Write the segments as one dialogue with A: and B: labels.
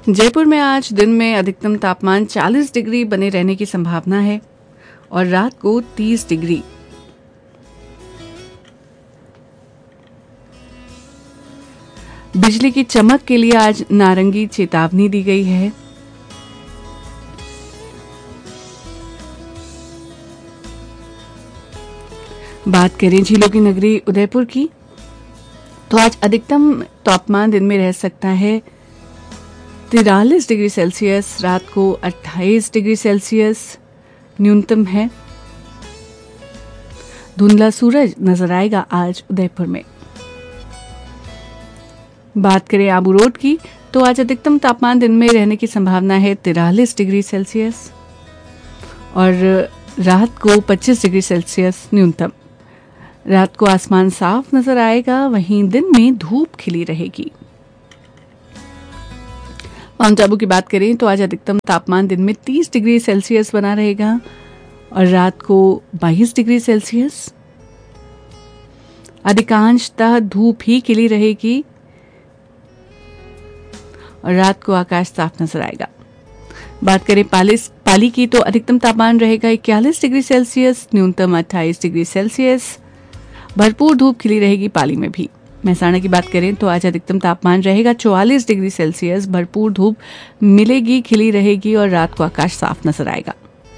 A: जयपुर में आज दिन में अधिकतम तापमान 40 डिग्री बने रहने की संभावना है और रात को 30 डिग्री। बिजली की चमक के लिए आज नारंगी चेतावनी दी गई है। बात करें झीलों की नगरी उदयपुर की, तो आज अधिकतम तापमान दिन में रह सकता है 43 डिग्री सेल्सियस, रात को 28 डिग्री सेल्सियस न्यूनतम है। धुंधला सूरज नजर आएगा आज उदयपुर में। बात करें आबू रोड की, तो आज अधिकतम तापमान दिन में रहने की संभावना है 43 डिग्री सेल्सियस और रात को 25 डिग्री सेल्सियस न्यूनतम। रात को आसमान साफ नजर आएगा, वहीं दिन में धूप खिली रहेगी। माउंट आबू की बात करें तो आज अधिकतम तापमान दिन में 30 डिग्री सेल्सियस बना रहेगा और रात को 22 डिग्री सेल्सियस। अधिकांशतः धूप ही खिली रहेगी और रात को आकाश साफ नजर आएगा। बात करें पाली की, तो अधिकतम तापमान रहेगा 41 डिग्री सेल्सियस, न्यूनतम 28 डिग्री सेल्सियस। भरपूर धूप खिली रहेगी पाली में भी। महसाणा की बात करें तो आज अधिकतम तापमान रहेगा 44 डिग्री सेल्सियस, भरपूर धूप मिलेगी, खिली रहेगी और रात को आकाश साफ नजर आएगा।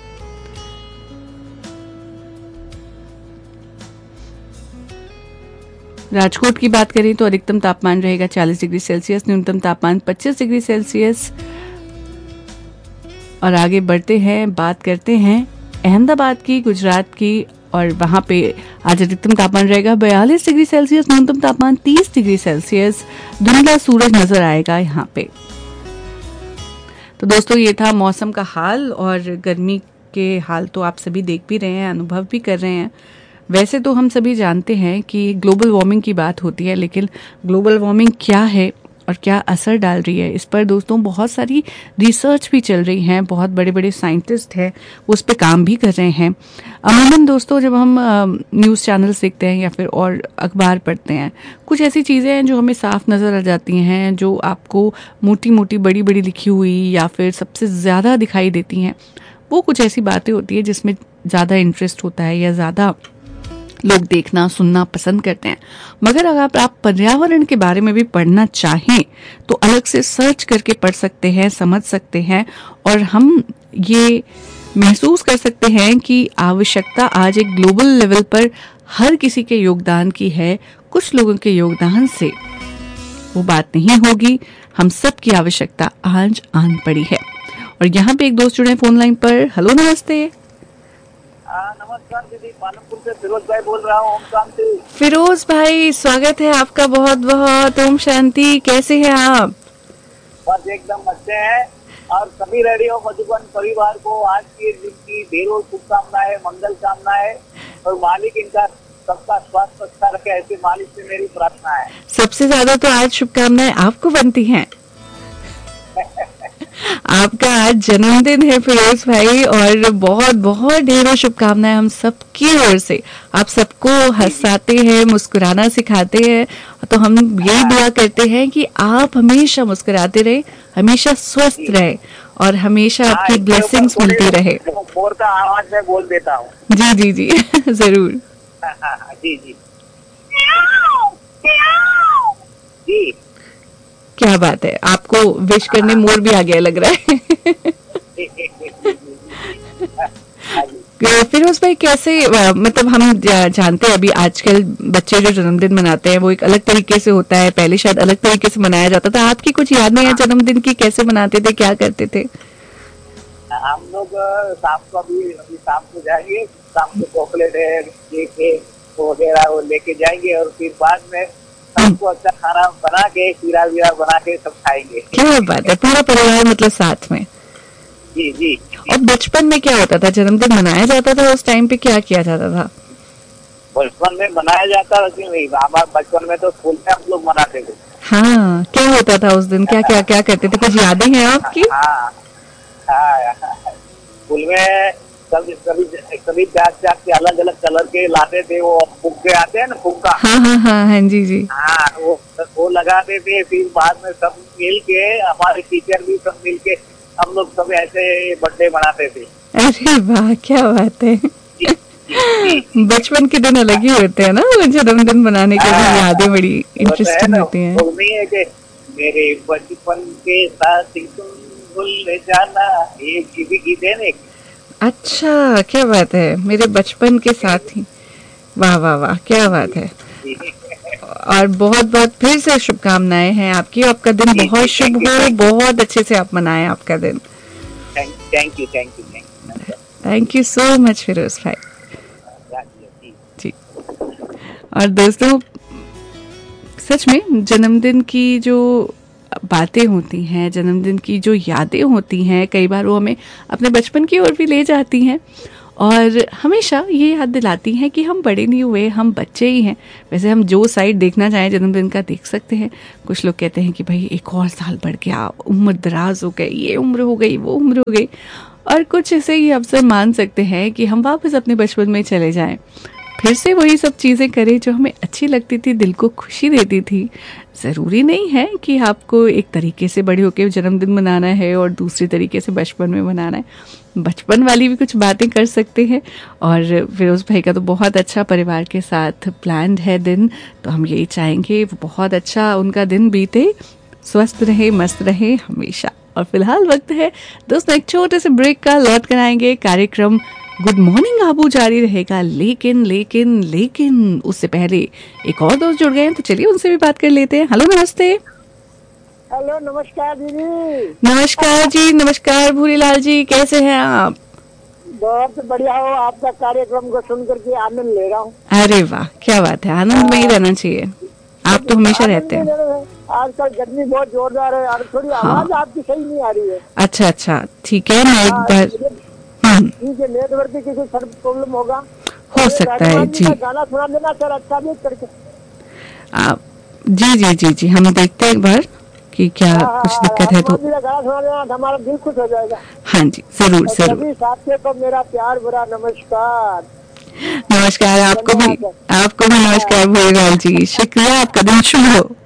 A: राजकोट की बात करें तो अधिकतम तापमान रहेगा 40 डिग्री सेल्सियस, न्यूनतम तापमान 25 डिग्री सेल्सियस। और आगे बढ़ते हैं, बात करते हैं अहमदाबाद की, गुजरात की, और वहां पे आज अधिकतम तापमान रहेगा 42 डिग्री सेल्सियस, न्यूनतम तापमान 30 डिग्री सेल्सियस। धुंधला सूरज नजर आएगा यहाँ पे। तो दोस्तों, ये था मौसम का हाल, और गर्मी के हाल तो आप सभी देख भी रहे हैं, अनुभव भी कर रहे हैं। वैसे तो हम सभी जानते हैं कि ग्लोबल वार्मिंग की बात होती है, लेकिन ग्लोबल वार्मिंग क्या है और क्या असर डाल रही है, इस पर दोस्तों बहुत सारी रिसर्च भी चल रही हैं। बहुत बड़े बड़े साइंटिस्ट हैं, उस पर काम भी कर रहे हैं। अमूमन दोस्तों, जब हम न्यूज़ चैनल्स देखते हैं या फिर और अखबार पढ़ते हैं, कुछ ऐसी चीज़ें हैं जो हमें साफ नज़र आ जाती हैं, जो आपको मोटी मोटी बड़ी बड़ी लिखी हुई या फिर सबसे ज़्यादा दिखाई देती हैं। वो कुछ ऐसी बातें होती है जिसमें ज़्यादा इंटरेस्ट होता है या ज़्यादा लोग देखना सुनना पसंद करते हैं। मगर अगर आप पर्यावरण के बारे में भी पढ़ना चाहें तो अलग से सर्च करके पढ़ सकते हैं, समझ सकते हैं, और हम ये महसूस कर सकते हैं कि आवश्यकता आज एक ग्लोबल लेवल पर हर किसी के योगदान की है। कुछ लोगों के योगदान से वो बात नहीं होगी। हम सब की आवश्यकता आज आन पड़ी है। और यहाँ पे एक दोस्त जुड़े हैं फोन लाइन पर। हेलो, नमस्ते।
B: नमस्कार दीदी, पालमपुर से फिरोज भाई बोल रहा हूँ। ओम शांति।
A: फिरोज भाई, स्वागत है आपका बहुत बहुत। ओम शांति। कैसे हैं आप?
B: बस एकदम अच्छे हैं। और सभी रेडियो मधुबन परिवार को आज के दिन की ढेरों शुभकामनाएं, मंगल कामनाएं, और मालिक इनका सबका स्वास्थ्य अच्छा रखे, ऐसी मालिक से मेरी प्रार्थना है।
A: सबसे ज्यादा तो आज शुभकामनाएं आपको बनती हैं। आपका आज जन्मदिन है फिरोज भाई, और बहुत बहुत ढेरों शुभकामनाएं हम सबकी ओर से। आप सबको हंसाते हैं, मुस्कुराना सिखाते हैं, तो हम यही दुआ करते हैं कि आप हमेशा मुस्कुराते रहे, हमेशा स्वस्थ रहे और हमेशा आपकी ब्लेसिंग्स मिलती रहे।
B: मोर का आवाज में बोल देता हूँ।
A: जी जी जी जरूर।
B: जी जी जी,
A: क्या बात है, आपको विश करने मोर भी आ गया लग रहा है। फिरोज भाई, कैसे मतलब हम जानते हैं अभी आजकल बच्चे जो जन्मदिन मनाते हैं वो एक अलग तरीके से होता है, पहले शायद अलग तरीके से मनाया जाता था। आपकी कुछ यादें हैं जन्मदिन की? कैसे मनाते थे, क्या करते थे?
B: हम लोग शाम को अभी शाम को जाएंगे, शाम को चॉकलेट है, केक है वगैरह वो लेके जाएंगे, और फिर बाद में सबको अच्छा खाना बना के, खीरा वीरा बना के सब खाएंगे।
A: क्या बात है, पूरा परिवार मतलब साथ में।
B: जी जी।
A: और बचपन में क्या होता था, जन्मदिन मनाया जाता था उस टाइम पे क्या किया जाता था?
B: बचपन में मनाया जाता था कि नहीं, हमारे बचपन में तो स्कूल में हम लोग मनाते थे।
A: हाँ, क्या होता था उस दिन, क्या क्या क्या करते थे, कुछ यादें हैं आपकी?
B: हाँ, स्कूल में कभी कभी कभी जाग जाग के अलग अलग कलर के लाते थे, वो फुग्गे आते हैं ना, फुग्गा।
A: हाँ हाँ हाँ हाँ जी जी।
B: हाँ, वो लगाते थे। फिर बाद में सब मिल के, हमारे टीचर भी सब मिल के, हम लोग सब ऐसे बर्थडे मनाते थे।
A: अरे वाह, क्या बात है।
B: जी, जी, जी।
A: बचपन के दिन अलग ही होते हैं ना, वो जन्मदिन मनाने के भी
B: हाँ,
A: यादें बड़ी
B: वो तो है
A: इंटरेस्टिंग
B: ना,
A: होती हैं।
B: वो नहीं है कि मेरे बचपन के साथी तुम भूल जाना, ये भी गीत है ना एक।
A: अच्छा, क्या बात है, मेरे बचपन के साथी। वाह वाह वाह, क्या बात है।
B: जी,
A: और बहुत बहुत फिर से शुभकामनाएं हैं आपकी, आपका दिन
B: जी,
A: बहुत
B: जी,
A: शुभ
B: थैंक यू,
A: हो,
B: थैंक यू,
A: बहुत अच्छे से आप मनाएं आपका दिन।
B: Thank you, thank you, thank you.
A: Thank you so much Firoz भाई।
B: जी,
A: जी। और दोस्तों, सच में जन्मदिन की जो बातें होती हैं, जन्मदिन की जो यादें होती हैं, कई बार वो हमें अपने बचपन की ओर भी ले जाती हैं और हमेशा ये याद दिलाती हैं कि हम बड़े नहीं हुए, हम बच्चे ही हैं। वैसे हम जो साइड देखना चाहें जन्मदिन का देख सकते हैं। कुछ लोग कहते हैं कि भाई एक और साल बढ़ गया, उम्र दराज हो गई, ये उम्र हो गई, वो उम्र हो गई। और कुछ ऐसे ही अवसर मान सकते हैं कि हम वापस अपने बचपन में चले जाएं, फिर से वही सब चीज़ें करें जो हमें अच्छी लगती थी, दिल को खुशी देती थी। ज़रूरी नहीं है कि आपको एक तरीके से बड़े होकर जन्मदिन मनाना है और दूसरी तरीके से बचपन में मनाना है। बचपन वाली भी कुछ बातें कर सकते हैं। और फिरोज़ भाई का तो बहुत अच्छा परिवार के साथ प्लान्ड है दिन, तो हम यही चाहेंगे वो बहुत अच्छा उनका दिन बीते, स्वस्थ रहे, मस्त रहे हमेशा। और फिलहाल वक्त है दोस्तों एक छोटे से ब्रेक का, लौट कर आएंगे। कार्यक्रम गुड मॉर्निंग आबू जारी रहेगा, लेकिन लेकिन लेकिन उससे पहले एक और दोस्त जुड़ गए हैं, तो चलिए उनसे भी बात कर लेते हैं। हेलो, नमस्ते।
C: हेलो, नमस्कार दीदी।
A: नमस्कार जी, नमस्कार भूरीलाल जी, कैसे हैं आप?
C: बहुत बढ़िया हो, आपका कार्यक्रम को सुन करके आनंद ले रहा हूँ।
A: अरे वाह, क्या बात है, आनंद में ही रहना चाहिए। आप तो हमेशा रहते हैं।
C: आजकल गर्मी बहुत जोरदार है और थोड़ी
A: हाँ।
C: आवाज आपकी सही नहीं आ रही है।
A: अच्छा अच्छा, ठीक है, मैं एक बार
C: ठीक है, नेटवर्क की कुछ प्रॉब्लम होगा।
A: हो सकता है जी।
C: गाना सुना देना सर, अच्छा भी करके।
A: आप जी जी जी जी, हम देखते हैं एक बार कि क्या कुछ दिक्कत है तो।
C: गाना सुना देना, हमारा दिल खुश हो जाएगा।
A: हाँ जी, जरूर जरूर।
C: सभी साथियों को मेरा प्यार भरा नमस्कार।
A: नमस्कार आपको भी, आपको भी नमस्कार भूरीलाल जी, शुक्रिया, आपका दिन शुभ हो।